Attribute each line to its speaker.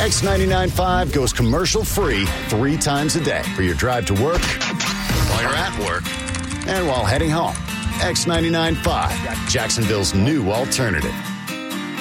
Speaker 1: X99.5 goes commercial free 3 times a day for your drive to work, while you're at work, and while heading home. X99.5, Jacksonville's new alternative.